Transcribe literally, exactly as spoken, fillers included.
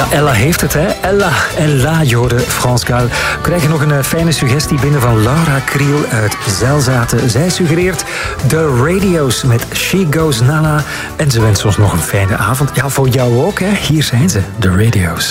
Ja, Ella heeft het, hè. Ella, Ella, je hoorde Frans Kuil. We krijgen nog een fijne suggestie binnen van Laura Kriel uit Zelzaten. Zij suggereert The Radio's met She Goes Nana. En ze wenst ons nog een fijne avond. Ja, voor jou ook, hè. Hier zijn ze, The Radio's.